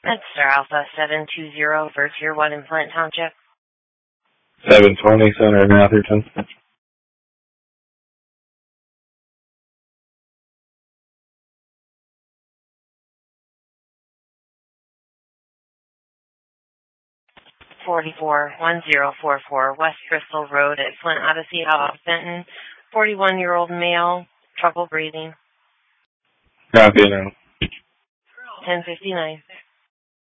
That's Star Alpha 720 Vertier 1 in Flint Township. 720 Center in Atherton. Forty-four 1044 West Bristol Road at Flint Odyssey, South Benton. 41-year-old male, trouble breathing. Copy now. 1059.